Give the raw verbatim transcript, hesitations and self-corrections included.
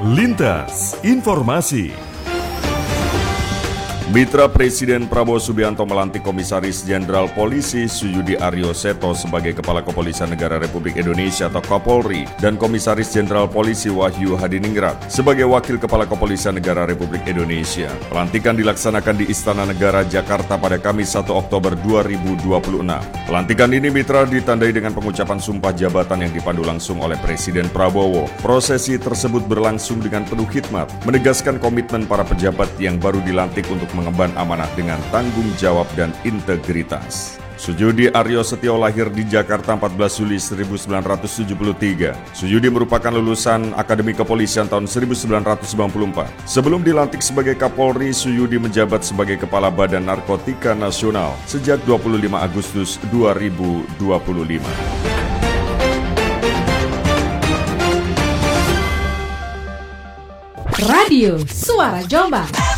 Lintas Informasi. Mitra Presiden Prabowo Subianto melantik Komisaris Jenderal Polisi Suyudi Aryo Seto sebagai Kepala Kepolisian Negara Republik Indonesia atau Kapolri dan Komisaris Jenderal Polisi Wahyu Hadiningrat sebagai Wakil Kepala Kepolisian Negara Republik Indonesia. Pelantikan dilaksanakan di Istana Negara Jakarta pada Kamis satu Oktober dua ribu dua puluh enam. Pelantikan ini mitra ditandai dengan pengucapan sumpah jabatan yang dipandu langsung oleh Presiden Prabowo. Prosesi tersebut berlangsung dengan penuh khidmat, menegaskan komitmen para pejabat yang baru dilantik untuk mengemban amanah dengan tanggung jawab dan integritas. Suyudi Aryo Seto lahir di Jakarta empat belas Juli seribu sembilan ratus tujuh puluh tiga. Suyudi merupakan lulusan Akademi Kepolisian tahun seribu sembilan ratus sembilan puluh empat. Sebelum dilantik sebagai Kapolri, Suyudi menjabat sebagai Kepala Badan Narkotika Nasional sejak dua puluh lima Agustus dua ribu dua puluh lima. Radio Suara Jombang.